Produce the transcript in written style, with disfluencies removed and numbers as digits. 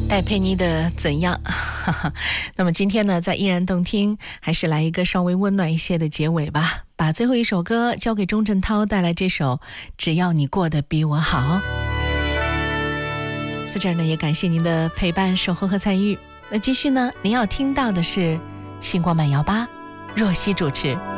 戴佩妮的怎样那么今天呢，在依然动听，还是来一个稍微温暖一些的结尾吧，把最后一首歌交给钟镇涛，带来这首只要你过得比我好。在这儿呢，也感谢您的陪伴、守候和参与。那继续呢，您要听到的是星光慢摇吧，若曦主持。